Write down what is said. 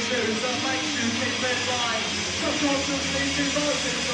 news that makes you keep in line. Subconsciously emotions